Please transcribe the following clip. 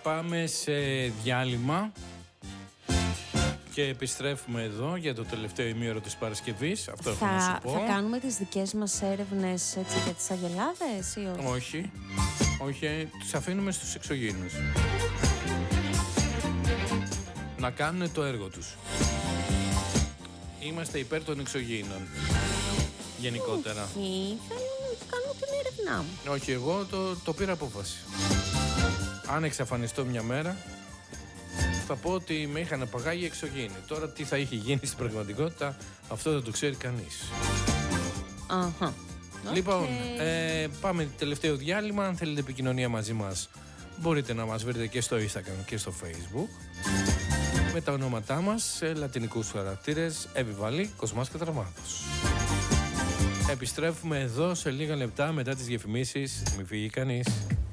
πάμε σε διάλειμμα και επιστρέφουμε εδώ για το τελευταίο ημίωρο της Παρασκευής. Αυτό έχω να σου πω. Θα κάνουμε τις δικές μας έρευνες έτσι, για τις αγελάδες ή όχι? Όχι, τους αφήνουμε στους εξωγήινους να κάνουν το έργο τους. Είμαστε υπέρ των εξωγήινων γενικότερα. Όχι, θέλω να κάνω την έρευνά μου. Όχι, εγώ το πήρα απόφαση. Αν εξαφανιστώ μια μέρα, θα πω ότι με είχαν απαγάγει εξωγήινοι. Τώρα τι θα είχε γίνει στην πραγματικότητα, αυτό δεν το ξέρει κανείς. Αχα. Λοιπόν, πάμε τελευταίο διάλειμμα. Αν θέλετε επικοινωνία μαζί μας, μπορείτε να μας βρείτε και στο Instagram και στο Facebook με τα ονόματά μας σε λατινικούς χαρακτήρες, Εβιβαλή, Κοσμάς και Τραυμάτος. Επιστρέφουμε εδώ σε λίγα λεπτά μετά τις διαφημίσεις. Μην φύγει κανείς.